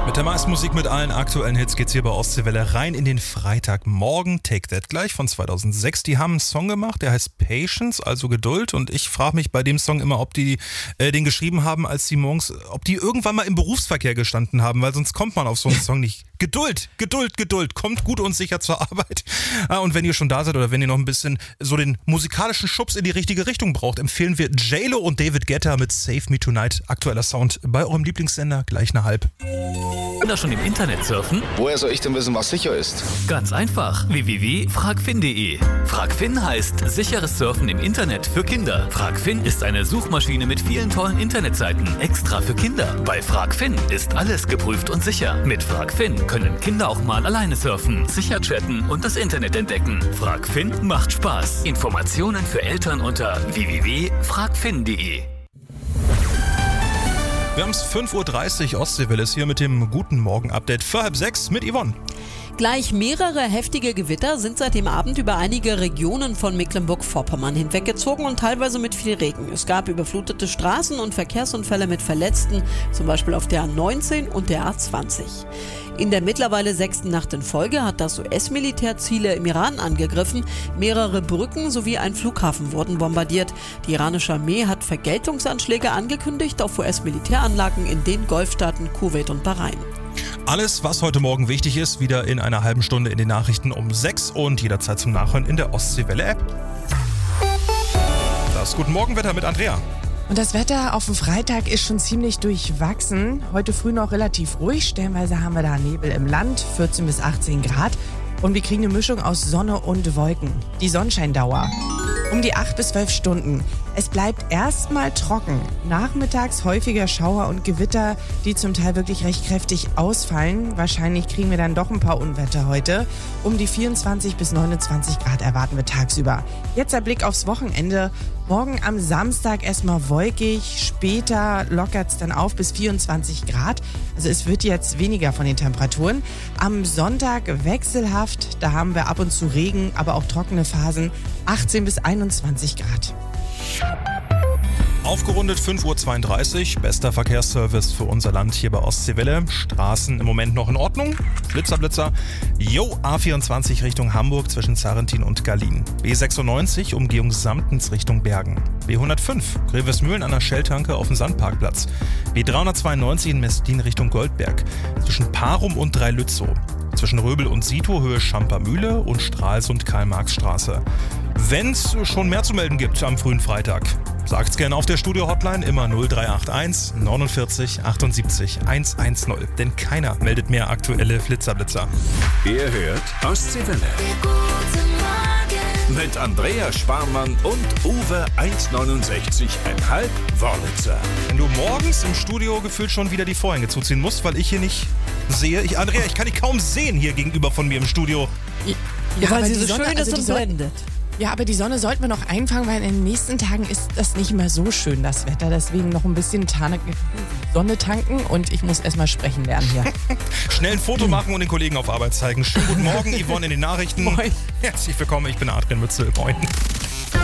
Mit der meisten Musik, mit allen aktuellen Hits geht's hier bei Ostseewelle rein in den Freitagmorgen. Take That gleich von 2006. Die haben einen Song gemacht, der heißt Patience, also Geduld. Und ich frage mich bei dem Song immer, ob die den geschrieben haben, als die morgens, ob die irgendwann mal im Berufsverkehr gestanden haben, weil sonst kommt man auf so einen Song nicht. Geduld, Geduld, Geduld. Kommt gut und sicher zur Arbeit. Und wenn ihr schon da seid oder wenn ihr noch ein bisschen so den musikalischen Schubs in die richtige Richtung braucht, empfehlen wir J-Lo und David Guetta mit Save Me Tonight. Aktueller Sound bei eurem Lieblingssender, gleich eine halb. Kinder schon im Internet surfen? Woher soll ich denn wissen, was sicher ist? Ganz einfach. www.fragfin.de. Fragfin heißt sicheres Surfen im Internet für Kinder. Fragfin ist eine Suchmaschine mit vielen tollen Internetseiten, extra für Kinder. Bei Fragfin ist alles geprüft und sicher. Mit Fragfin können Kinder auch mal alleine surfen, sicher chatten und das Internet entdecken. Fragfin macht Spaß. Informationen für Eltern unter www.fragfin.de. Wir haben es 5.30 Uhr, Ostseewelle ist hier mit dem Guten Morgen-Update für 5:30 mit Yvonne. Gleich mehrere heftige Gewitter sind seit dem Abend über einige Regionen von Mecklenburg-Vorpommern hinweggezogen und teilweise mit viel Regen. Es gab überflutete Straßen und Verkehrsunfälle mit Verletzten, zum Beispiel auf der A19 und der A20. In der mittlerweile 6. Nacht in Folge hat das US-Militär Ziele im Iran angegriffen. Mehrere Brücken sowie ein Flughafen wurden bombardiert. Die iranische Armee hat Vergeltungsanschläge angekündigt auf US-Militäranlagen in den Golfstaaten Kuwait und Bahrain. Alles, was heute Morgen wichtig ist, wieder in einer halben Stunde in den Nachrichten um 6 und jederzeit zum Nachhören in der Ostseewelle-App. Das Guten Morgen-Wetter mit Andrea. Und das Wetter auf dem Freitag ist schon ziemlich durchwachsen. Heute früh noch relativ ruhig. Stellenweise haben wir da Nebel im Land, 14 bis 18 Grad. Und wir kriegen eine Mischung aus Sonne und Wolken. Die Sonnenscheindauer um die 8 bis 12 Stunden. Es bleibt erstmal trocken. Nachmittags häufiger Schauer und Gewitter, die zum Teil wirklich recht kräftig ausfallen. Wahrscheinlich kriegen wir dann doch ein paar Unwetter heute. Um die 24 bis 29 Grad erwarten wir tagsüber. Jetzt der Blick aufs Wochenende. Morgen am Samstag erstmal wolkig, später lockert es dann auf bis 24 Grad. Also es wird jetzt weniger von den Temperaturen. Am Sonntag wechselhaft, da haben wir ab und zu Regen, aber auch trockene Phasen, 18 bis 21 Grad. Aufgerundet 5.32 Uhr, bester Verkehrsservice für unser Land hier bei Ostseewelle. Straßen im Moment noch in Ordnung. Blitzer, Blitzer. A24 Richtung Hamburg zwischen Sarrentin und Gallien. B96 Umgehung Samtens Richtung Bergen. B105 Grevesmühlen an der Shell-Tanke auf dem Sandparkplatz. B392 in Mestlin Richtung Goldberg. Zwischen Parum und Dreilützow. Zwischen Röbel und Sito Höhe Schampermühle und Stralsund Karl-Marx-Straße. Wenn's schon mehr zu melden gibt am frühen Freitag, sagt's gerne auf der Studio-Hotline, immer 0381 49 78 110. Denn keiner meldet mehr aktuelle Flitzer-Blitzer. Ihr hört Ostseewelle. Mit Andrea Sparmann und Uwe 1,69,5 Wörlitzer. Wenn du morgens im Studio gefühlt schon wieder die Vorhänge zuziehen musst, weil ich hier nicht sehe. Andrea, ich kann dich kaum sehen hier gegenüber von mir im Studio. Ja, weil aber sie die so Sonne, schön ist also und die Sonne- blendet. Ja, aber die Sonne sollten wir noch einfangen, weil in den nächsten Tagen ist das nicht mehr so schön, das Wetter. Deswegen noch ein bisschen Sonne tanken und ich muss erstmal sprechen lernen hier. Schnell ein Foto machen und den Kollegen auf Arbeit zeigen. Schönen guten Morgen, Yvonne in den Nachrichten. Moin. Herzlich willkommen, ich bin Adrian Mützel. Moin.